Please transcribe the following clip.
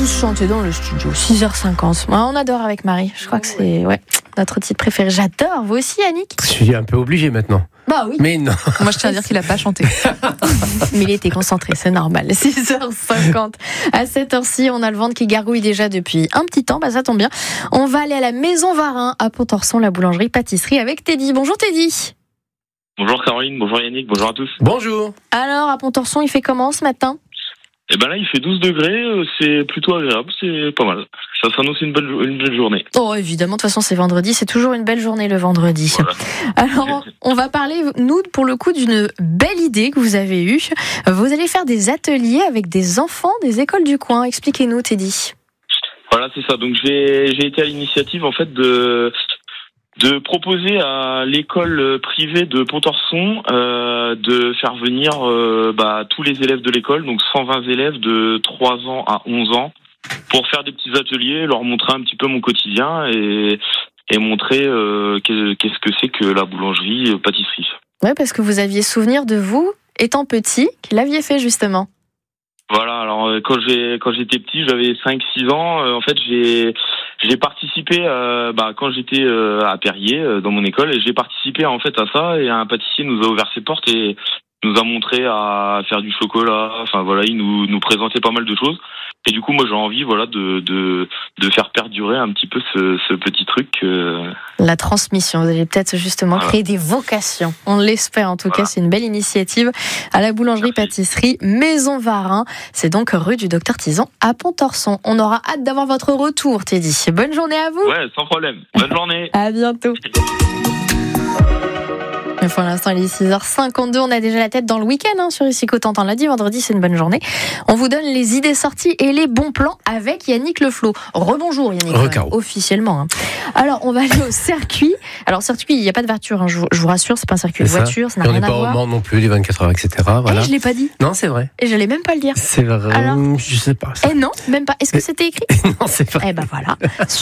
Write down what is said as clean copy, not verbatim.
tous chanter dans le studio, 6h50. Ouais, on adore avec Marie, je crois que c'est notre titre préféré. J'adore, vous aussi Yannick? Je suis un peu obligé maintenant. Bah oui. Mais non. Moi, je tiens à dire qu'il n'a pas chanté. Mais il était concentré, c'est normal. 6h50. À cette heure-ci, on a le ventre qui gargouille déjà depuis un petit temps. Bah, ça tombe bien. On va aller à la Maison Varin, à Pontorson, la boulangerie-pâtisserie avec Teddy. Bonjour Teddy. Bonjour Caroline, bonjour Yannick, bonjour à tous. Bonjour. Alors, à Pontorson, il fait comment ce matin? Eh ben là, il fait 12 degrés, c'est plutôt agréable, c'est pas mal. Ça s'annonce une belle journée. Oh, évidemment, de toute façon, c'est vendredi. C'est toujours une belle journée le vendredi. Voilà. Alors, on va parler, nous, pour le coup, d'une belle idée que vous avez eue. Vous allez faire des ateliers avec des enfants des écoles du coin. Expliquez-nous, Teddy. Voilà, c'est ça. Donc j'ai été à l'initiative en fait de proposer à l'école privée de Pontorson de faire venir tous les élèves de l'école, donc 120 élèves de 3 ans à 11 ans, pour faire des petits ateliers, leur montrer un petit peu mon quotidien et montrer qu'est-ce que c'est que la boulangerie-pâtisserie. Oui, parce que vous aviez souvenir de vous, étant petit, qu'il l'aviez fait justement. Voilà, alors quand j'étais petit, j'avais 5-6 ans, en fait j'ai participé quand j'étais à Perrier dans mon école, et j'ai participé en fait à ça, et un pâtissier nous a ouvert ses portes et nous a montré à faire du chocolat. Enfin voilà, il nous présentait pas mal de choses, et du coup moi j'ai envie de faire perdurer un petit peu ce petit truc. La transmission, vous allez peut-être justement créer des vocations. On l'espère en tout cas, c'est une belle initiative à la boulangerie-pâtisserie Maison Varin. C'est donc rue du Docteur Tison à Pontorson. On aura hâte d'avoir votre retour, Teddy. Bonne journée à vous. Ouais, sans problème. Bonne journée. À bientôt. Mais pour l'instant, il est 6h52. On a déjà la tête dans le week-end sur Ici Cotentin. Lundi, vendredi, c'est une bonne journée. On vous donne les idées sorties et les bons plans avec Yannick Leflot. Rebonjour Yannick, officiellement. Alors, on va aller au circuit. Alors, circuit, il n'y a pas de voiture. Je vous rassure, c'est pas un circuit de voiture. Ça n'a rien à voir. On n'est pas au Mans non plus, les 24 heures, etc. Voilà. Je l'ai pas dit. Non, c'est vrai. Et j'allais même pas le dire. C'est vrai. Alors, je sais pas. Ça. Non, même pas. Est-ce que c'était écrit? Non, c'est pas. Eh ben voilà.